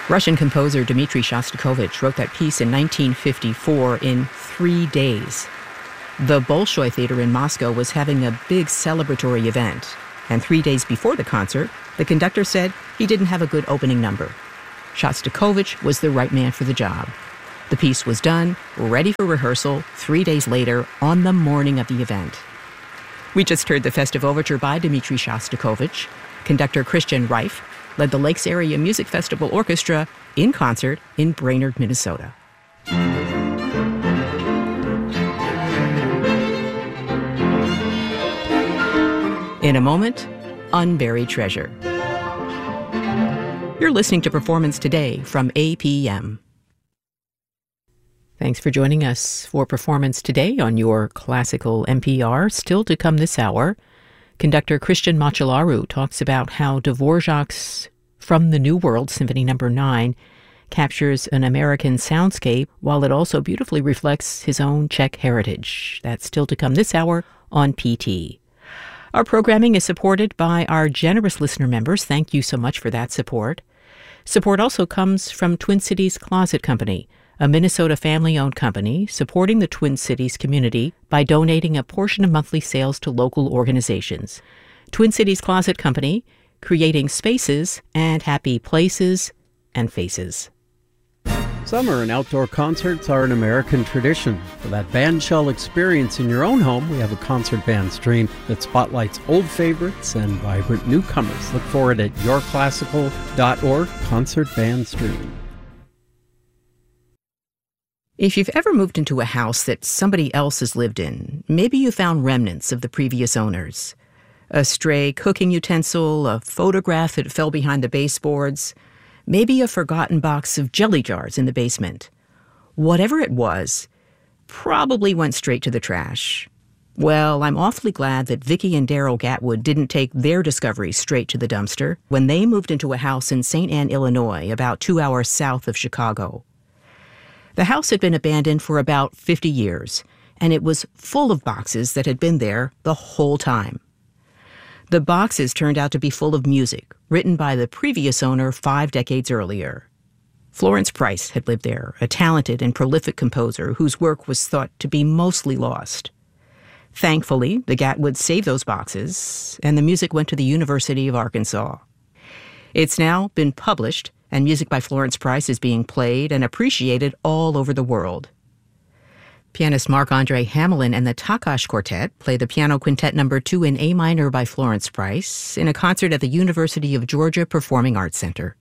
Russian composer Dmitri Shostakovich wrote that piece in 1954 in 3 days. The Bolshoi Theater in Moscow was having a big celebratory event, and 3 days before the concert, the conductor said he didn't have a good opening number. Shostakovich was the right man for the job. The piece was done, ready for rehearsal 3 days later on the morning of the event. We just heard the festive overture by Dmitri Shostakovich. Conductor Christian Reif led the Lakes Area Music Festival Orchestra in concert in Brainerd, Minnesota. In a moment, Unburied Treasure. You're listening to Performance Today from APM. Thanks for joining us for Performance Today on your classical NPR. Still to come this hour, conductor Christian Macellaro talks about how Dvorak's From the New World, Symphony No. 9, captures an American soundscape while it also beautifully reflects his own Czech heritage. That's still to come this hour on PT. Our programming is supported by our generous listener members. Thank you so much for that support. Support also comes from Twin Cities Closet Company, a Minnesota family-owned company supporting the Twin Cities community by donating a portion of monthly sales to local organizations. Twin Cities Closet Company, creating spaces and happy places and faces. Summer and outdoor concerts are an American tradition. For that bandshell experience in your own home, we have a concert band stream that spotlights old favorites and vibrant newcomers. Look for it at yourclassical.org, Concert Band Stream. If you've ever moved into a house that somebody else has lived in, maybe you found remnants of the previous owners. A stray cooking utensil, a photograph that fell behind the baseboards, maybe a forgotten box of jelly jars in the basement. Whatever it was, probably went straight to the trash. Well, I'm awfully glad that Vicki and Daryl Gatwood didn't take their discoveries straight to the dumpster when they moved into a house in St. Anne, Illinois, about 2 hours south of Chicago. The house had been abandoned for about 50 years, and it was full of boxes that had been there the whole time. The boxes turned out to be full of music, written by the previous owner 5 decades earlier. Florence Price had lived there, a talented and prolific composer whose work was thought to be mostly lost. Thankfully, the Gatwoods saved those boxes, and the music went to the University of Arkansas. It's now been published, and music by Florence Price is being played and appreciated all over the world. Pianist Marc-Andre Hamelin and the Takash Quartet play the Piano Quintet No. 2 in A minor by Florence Price in a concert at the University of Georgia Performing Arts Center.